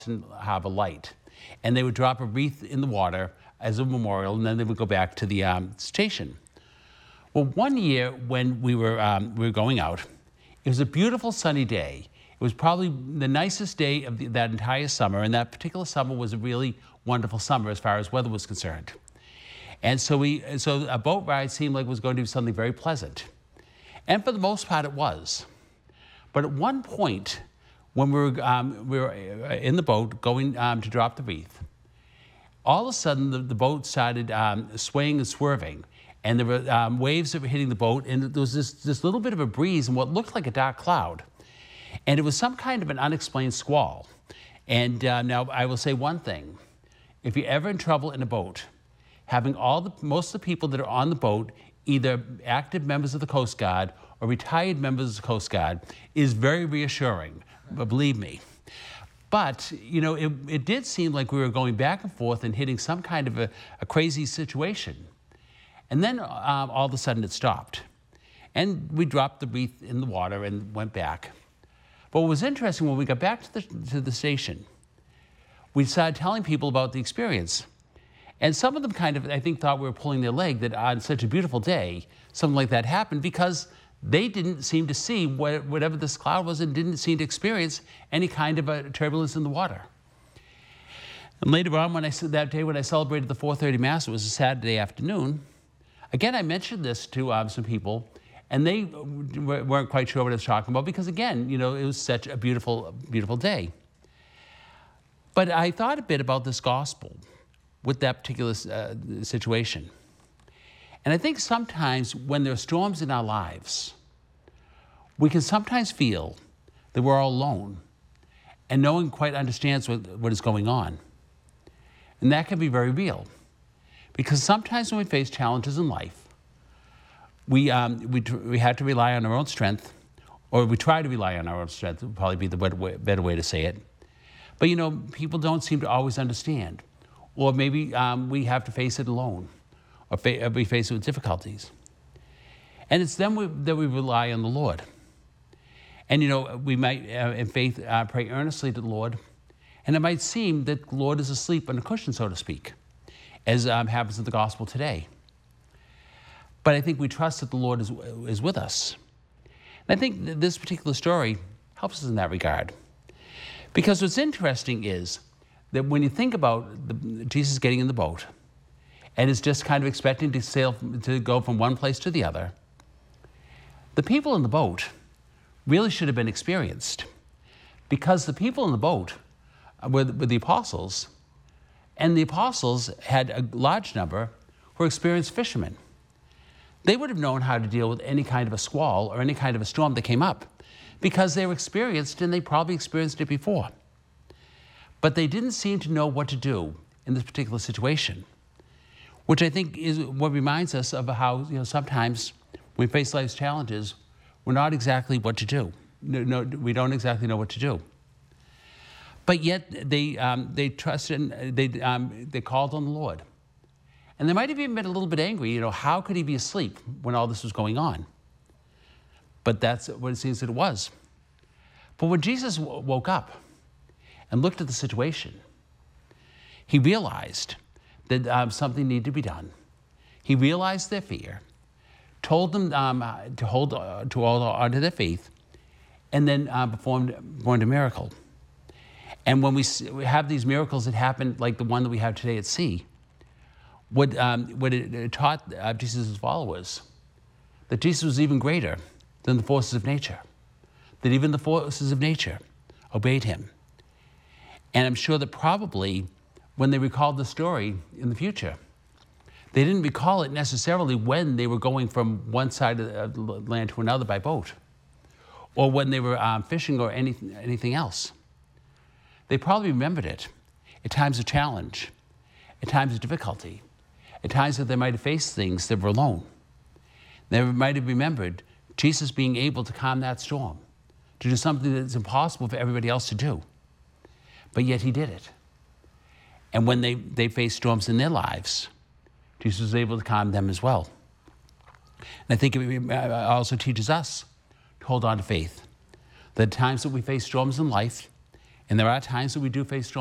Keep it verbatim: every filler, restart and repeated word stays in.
Boston Harbor Light. And they would drop a wreath in the water as a memorial, and then they would go back to the um, station. Well, one year when we were, um, we were going out, it was a beautiful sunny day. It was probably the nicest day of the, that entire summer, and that particular summer was a really wonderful summer as far as weather was concerned. And so we, so a boat ride seemed like it was going to be something very pleasant. And for the most part, it was. But at one point, when we were, um, we were in the boat going um, to drop the wreath, all of a sudden the, the boat started um, swaying and swerving. And there were um, waves that were hitting the boat, and there was this, this little bit of a breeze and what looked like a dark cloud. And it was some kind of an unexplained squall. And uh, now I will say one thing. If you're ever in trouble in a boat, having all the, most of the people that are on the boat, either active members of the Coast Guard or retired members of the Coast Guard, is very reassuring, believe me. But, you know, it, it did seem like we were going back and forth and hitting some kind of a, a crazy situation. And then um, all of a sudden it stopped. And we dropped the wreath in the water and went back. But what was interesting, when we got back to the, to the station, we started telling people about the experience. And some of them kind of, I think, thought we were pulling their leg that on such a beautiful day, something like that happened, because they didn't seem to see what, whatever this cloud was and didn't seem to experience any kind of a turbulence in the water. And later on, when I said that day when I celebrated the four thirty Mass, it was a Saturday afternoon, again, I mentioned this to um, some people, and they weren't quite sure what I was talking about because, again, you know, it was such a beautiful, beautiful day. But I thought a bit about this gospel with that particular uh, situation. And I think sometimes when there are storms in our lives, we can sometimes feel that we're all alone and no one quite understands what, what is going on. And that can be very real. Because sometimes when we face challenges in life, we, um, we, we had to rely on our own strength, or we try to rely on our own strength, would probably be the better way, better way to say it. But, you know, people don't seem to always understand. Or maybe um, we have to face it alone, or, fa or we face it with difficulties. And it's then we, that we rely on the Lord. And, you know, we might, uh, in faith, uh, pray earnestly to the Lord, and it might seem that the Lord is asleep on a cushion, so to speak, as um, happens in the gospel today. But I think we trust that the Lord is, is with us. And I think that this particular story helps us in that regard. Because what's interesting is that when you think about the, Jesus getting in the boat and is just kind of expecting to sail, to go from one place to the other, the people in the boat really should have been experienced, because the people in the boat were, were the apostles, and the apostles had a large number who were experienced fishermen. They would have known how to deal with any kind of a squall or any kind of a storm that came up, because they were experienced and they probably experienced it before. But they didn't seem to know what to do in this particular situation, which I think is what reminds us of how, you know, sometimes when we face life's challenges, we're not exactly what to do. No, no, we don't exactly know what to do. But yet they, um, they trusted, they, um, they called on the Lord. And they might have even been a little bit angry, you know, how could he be asleep when all this was going on? But that's what it seems that it was. But when Jesus w woke up and looked at the situation, he realized that um, something needed to be done. He realized their fear, told them um, to hold uh, to hold on to their faith, and then uh, performed, performed a miracle. And when we, we have these miracles that happen, like the one that we have today at sea, what, um, what it, it taught uh, Jesus' followers, that Jesus was even greater than the forces of nature, that even the forces of nature obeyed him. And I'm sure that probably when they recalled the story in the future, they didn't recall it necessarily when they were going from one side of the land to another by boat, or when they were um, fishing or anything, anything else. They probably remembered it at times of challenge, at times of difficulty, at times that they might have faced things that were alone. They might have remembered Jesus being able to calm that storm, to do something that's impossible for everybody else to do. But yet he did it. And when they, they faced storms in their lives, Jesus was able to calm them as well. And I think it also teaches us to hold on to faith. That at times that we face storms in life, And there are times that we do face storms.